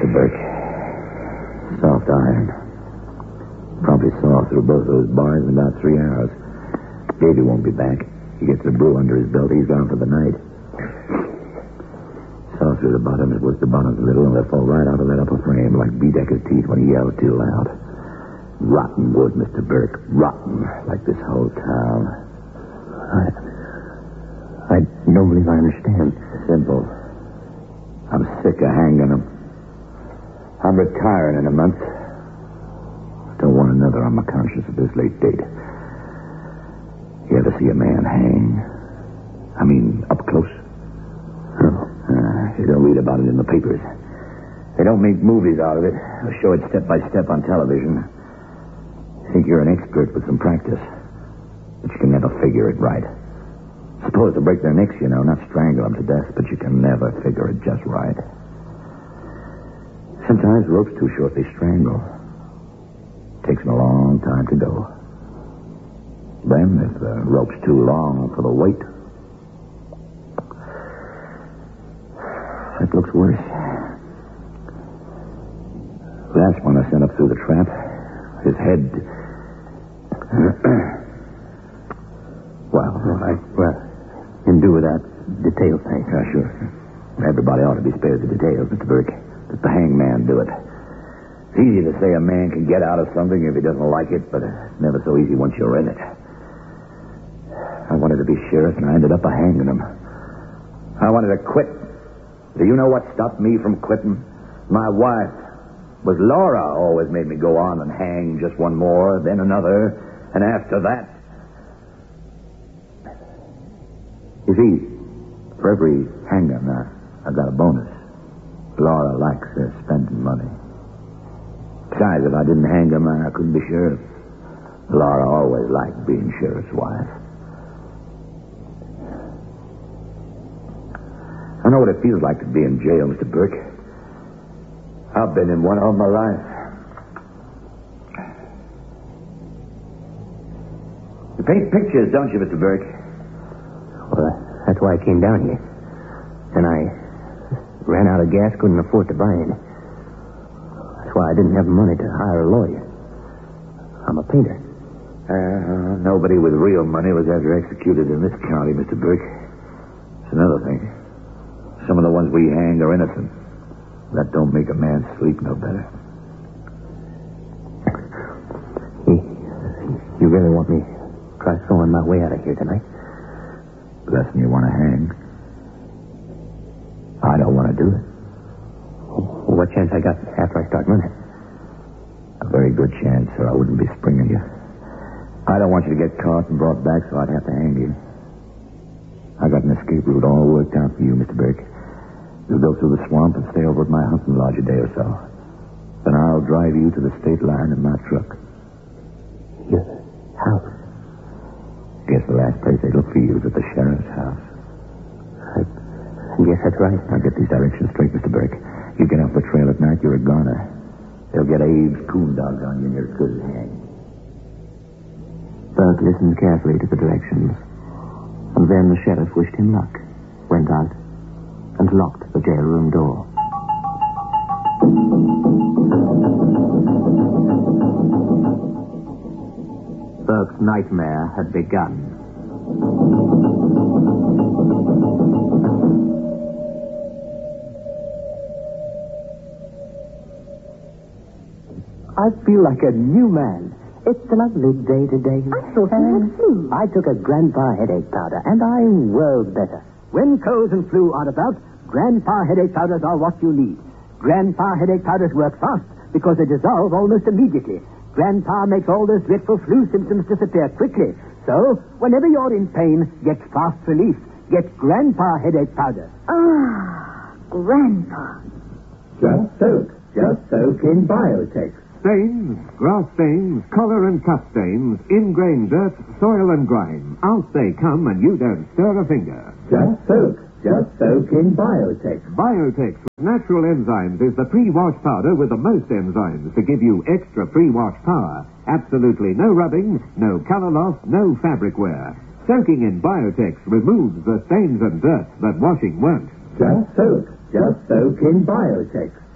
Mr. Burke. Soft iron. Probably saw through both those bars in about 3 hours. Davy won't be back. He gets a brew under his belt. He's gone for the night. Saw through the bottom. It was the bottom's little, and they fall right out of that upper frame like Beedecker's teeth when he yelled too loud. Rotten wood, Mr. Burke. Rotten, like this whole town. I don't believe I understand. Simple. I'm sick of hanging them. I'm retiring in a month. Don't want another on my conscience at this late date. You ever see a man hang? I mean, up close? No. You don't read about it in the papers. They don't make movies out of it or show it step by step on television. Think you're an expert with some practice, but you can never figure it right. Supposed to break their necks, you know, not strangle them to death, but you can never figure it just right. Sometimes the rope's too short, they strangle. Takes them a long time to go. Then, if the rope's too long for the weight, that looks worse. Last one I sent up through the trap, his head... Well, can do with that detail thing. Yeah, sure. Everybody ought to be spared the details, Mr. Burke. Let the hangman do it. It's easy to say a man can get out of something if he doesn't like it, but it's never so easy once you're in it. I wanted to be sheriff, and I ended up hanging him. I wanted to quit. Do you know what stopped me from quitting? My wife was Laura. Always made me go on and hang just one more, then another, and after that... You see, for every hanging, I got a bonus. Laura likes spending money. Besides, if I didn't hang him, I couldn't be sheriff. Laura always liked being sheriff's wife. I know what it feels like to be in jail, Mr. Burke. I've been in one all my life. You paint pictures, don't you, Mr. Burke? Well, that's why I came down here. And I ran out of gas, couldn't afford to buy any. That's why I didn't have money to hire a lawyer. I'm a painter. Nobody with real money was ever executed in this county, Mr. Burke. It's another thing. Some of the ones we hanged are innocent. That don't make a man sleep no better. You really want me to try throwing my way out of here tonight? Less than you want to hang. I don't want to do it. Well, what chance I got after I start running? A very good chance, or I wouldn't be springing you. I don't want you to get caught and brought back, so I'd have to hang you. I got an escape route all worked out for you, Mr. Burke. You'll go through the swamp and stay over at my hunting lodge a day or so. Then I'll drive you to the state line in my truck. Your house? Guess the last place they look for you is at the sheriff's house. I guess that's right. Now get these directions straight, Mr. Burke. You get off the trail at night, you're a goner. They'll get Abe's coon dogs on you and you're as good as hanged. Burke listened carefully to the directions. And then the sheriff wished him luck, went out, and locked the jail room door. Burke's nightmare had begun. I feel like a new man. It's a lovely day today. I thought you had flu. I took a Grandpa headache powder, and I'm world better. When colds and flu are about, Grandpa headache powders are what you need. Grandpa headache powders work fast because they dissolve almost immediately. Grandpa makes all those dreadful flu symptoms disappear quickly. So, whenever you're in pain, get fast relief. Get Grandpa headache powder. Ah, Grandpa. Just soak in Biotex. Stains, grass stains, collar and cuff stains, ingrained dirt, soil and grime. Out they come and you don't stir a finger. Just soak in Biotex. Biotex with natural enzymes is the pre-wash powder with the most enzymes to give you extra pre-wash power. Absolutely no rubbing, no color loss, no fabric wear. Soaking in Biotex removes the stains and dirt that washing won't. Just soak in Biotex.